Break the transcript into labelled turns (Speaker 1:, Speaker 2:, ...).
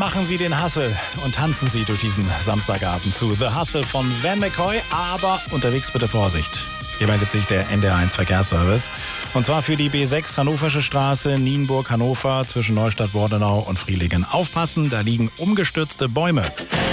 Speaker 1: Machen Sie den Hustle und tanzen Sie durch diesen Samstagabend zu The Hustle von Van McCoy. Aber unterwegs bitte Vorsicht. Hier meldet sich der NDR1 Verkehrsservice. Und zwar für die B6 Hannoversche Straße, Nienburg, Hannover zwischen Neustadt, Bordenau und Frielingen. Aufpassen, da liegen umgestürzte Bäume.